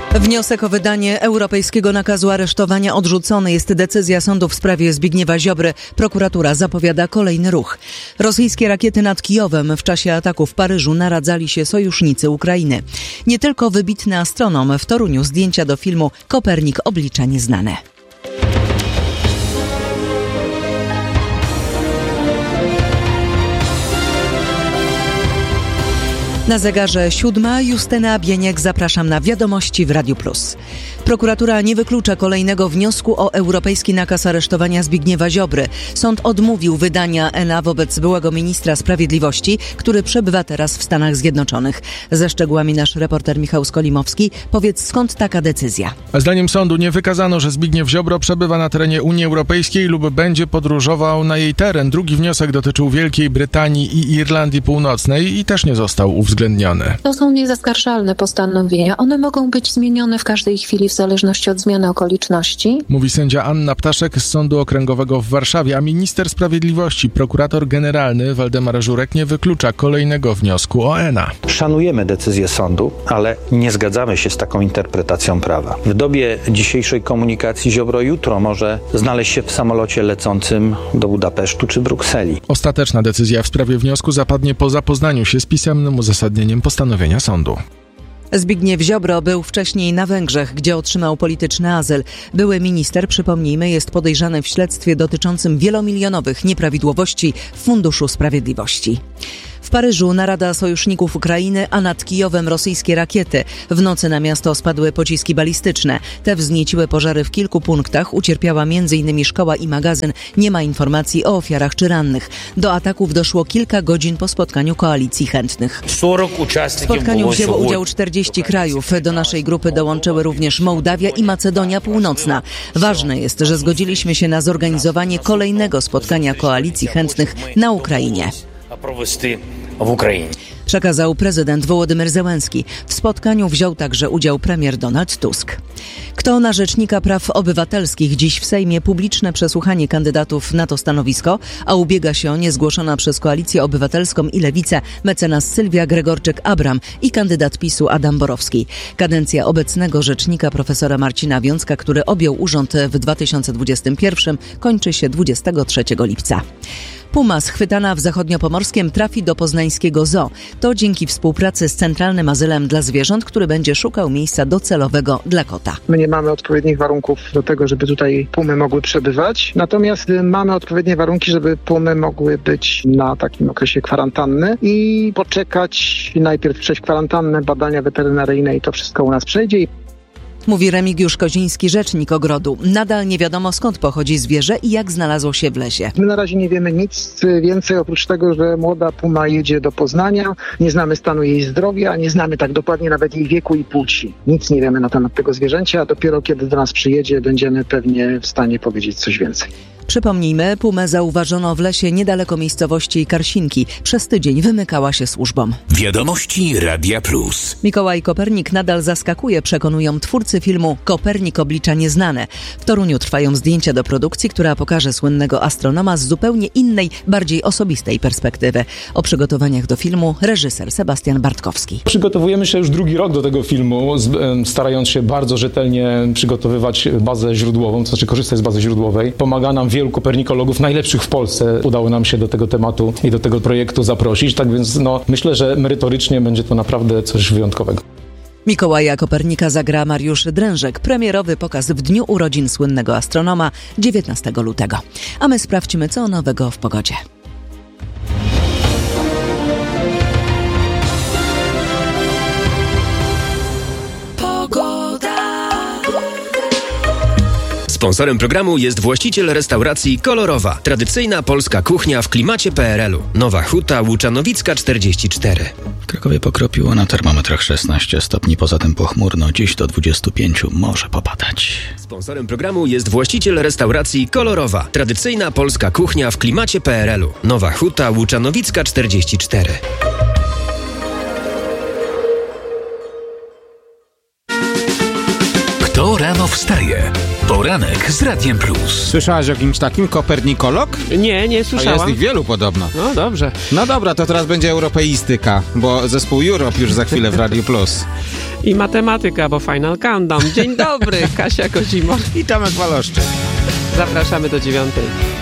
Wniosek o wydanie europejskiego nakazu aresztowania odrzucony. Jest decyzja sądu w sprawie Zbigniewa Ziobry. Prokuratura zapowiada kolejny ruch. Rosyjskie rakiety nad Kijowem w czasie ataku w Paryżu naradzali się sojusznicy Ukrainy. Nie tylko wybitny astronom. W Toruniu zdjęcia do filmu Kopernik – oblicza nieznane. Na zegarze 7:00, Justyna Bieniek, zapraszam na Wiadomości w Radiu Plus. Prokuratura nie wyklucza kolejnego wniosku o europejski nakaz aresztowania Zbigniewa Ziobry. Sąd odmówił wydania ENA wobec byłego ministra sprawiedliwości, który przebywa teraz w Stanach Zjednoczonych. Ze szczegółami nasz reporter Michał Skolimowski. Powiedz, skąd taka decyzja? Zdaniem sądu nie wykazano, że Zbigniew Ziobro przebywa na terenie Unii Europejskiej lub będzie podróżował na jej teren. Drugi wniosek dotyczył Wielkiej Brytanii i Irlandii Północnej i też nie został uwzględniony. To są niezaskarżalne postanowienia. One mogą być zmienione w każdej chwili w zależności od zmiany okoliczności. Mówi sędzia Anna Ptaszek z Sądu Okręgowego w Warszawie, a minister sprawiedliwości, prokurator generalny Waldemar Żurek nie wyklucza kolejnego wniosku o ENA. Szanujemy decyzję sądu, ale nie zgadzamy się z taką interpretacją prawa. W dobie dzisiejszej komunikacji Ziobro jutro może znaleźć się w samolocie lecącym do Budapesztu czy Brukseli. Ostateczna decyzja w sprawie wniosku zapadnie po zapoznaniu się z pisemnym uzasadnieniem postanowienia sądu. Zbigniew Ziobro był wcześniej na Węgrzech, gdzie otrzymał polityczny azyl. Były minister, przypomnijmy, jest podejrzany w śledztwie dotyczącym wielomilionowych nieprawidłowości w Funduszu Sprawiedliwości. W Paryżu narada sojuszników Ukrainy, a nad Kijowem rosyjskie rakiety. W nocy na miasto spadły pociski balistyczne. Te wznieciły pożary w kilku punktach. Ucierpiała m.in. szkoła i magazyn. Nie ma informacji o ofiarach czy rannych. Do ataków doszło kilka godzin po spotkaniu koalicji chętnych. W spotkaniu wzięło udział 40 krajów. Do naszej grupy dołączyły również Mołdawia i Macedonia Północna. Ważne jest, że zgodziliśmy się na zorganizowanie kolejnego spotkania koalicji chętnych na Ukrainie. Przekazał prezydent Wołodymyr Zełenski. W spotkaniu wziął także udział premier Donald Tusk. Kto na rzecznika praw obywatelskich? Dziś w Sejmie publiczne przesłuchanie kandydatów na to stanowisko, a ubiega się o nie zgłoszona przez Koalicję Obywatelską i Lewicę mecenas Sylwia Gregorczyk-Abram i kandydat PiS-u Adam Borowski. Kadencja obecnego rzecznika profesora Marcina Wiącka, który objął urząd w 2021, kończy się 23 lipca. Puma schwytana w Zachodniopomorskiem trafi do poznańskiego zoo. To dzięki współpracy z Centralnym Azylem dla Zwierząt, który będzie szukał miejsca docelowego dla kota. My nie mamy odpowiednich warunków do tego, żeby tutaj pumy mogły przebywać. Natomiast mamy odpowiednie warunki, żeby pumy mogły być na takim okresie kwarantanny i poczekać, najpierw przejść kwarantannę, badania weterynaryjne i to wszystko u nas przejdzie. Mówi Remigiusz Koziński, rzecznik ogrodu. Nadal nie wiadomo, skąd pochodzi zwierzę i jak znalazło się w lesie. My na razie nie wiemy nic więcej, oprócz tego, że młoda puma jedzie do Poznania. Nie znamy stanu jej zdrowia, nie znamy tak dokładnie nawet jej wieku i płci. Nic nie wiemy na temat tego zwierzęcia, a dopiero kiedy do nas przyjedzie, będziemy pewnie w stanie powiedzieć coś więcej. Przypomnijmy, pumę zauważono w lesie niedaleko miejscowości Karsinki. Przez tydzień wymykała się służbom. Wiadomości Radia Plus. Mikołaj Kopernik nadal zaskakuje, przekonują twórcy filmu Kopernik – oblicza nieznane. W Toruniu trwają zdjęcia do produkcji, która pokaże słynnego astronoma z zupełnie innej, bardziej osobistej perspektywy. O przygotowaniach do filmu reżyser Sebastian Bartkowski. Przygotowujemy się już drugi rok do tego filmu, starając się bardzo rzetelnie przygotowywać bazę źródłową, to znaczy korzystać z bazy źródłowej. Pomaga nam wielu kopernikologów, najlepszych w Polsce. Udało nam się do tego tematu i do tego projektu zaprosić, tak więc myślę, że merytorycznie będzie to naprawdę coś wyjątkowego. Mikołaja Kopernika zagra Mariusz Drężek. Premierowy pokaz w dniu urodzin słynnego astronoma 19 lutego. A my sprawdźmy, co nowego w pogodzie. Sponsorem programu jest właściciel restauracji Kolorowa. Tradycyjna polska kuchnia w klimacie PRL-u. Nowa Huta Łuczanowicka 44. W Krakowie pokropiło, na termometrach 16 stopni, poza tym pochmurno, dziś do 25 może popadać. Sponsorem programu jest właściciel restauracji Kolorowa. Tradycyjna polska kuchnia w klimacie PRL-u. Nowa Huta Łuczanowicka 44. Kto rano wstaje? Poranek z Radiem Plus. Słyszałaś o kimś takim? Kopernikolog? Nie A słyszałam. jest ich wielu podobno. No dobrze. No dobra, to teraz będzie europeistyka, bo zespół Europe już za chwilę w Radiu Plus. I matematyka, bo Final Countdown. Dzień dobry, Kasia Kozimor. I Tomek Waloszczyk. Zapraszamy do 9:00.